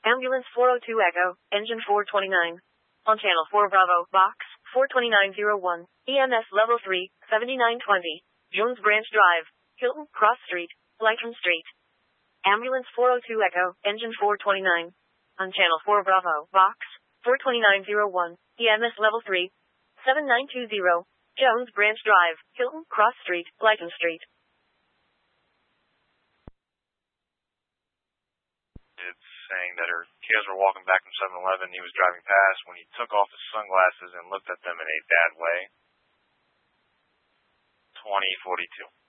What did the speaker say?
Ambulance 402 Echo, Engine 429. On Channel 4 Bravo, Box 42901. EMS Level 3, 7920. Jones Branch Drive, Hilton Cross Street, Lytton Street. Ambulance 402 Echo, Engine 429. On Channel 4 Bravo, Box 42901. EMS Level 3, 7920. Jones Branch Drive, Hilton Cross Street, Lytton Street. It's saying that her kids were walking back from 7-Eleven. He was driving past when he took off his sunglasses and looked at them in a bad way. 2042.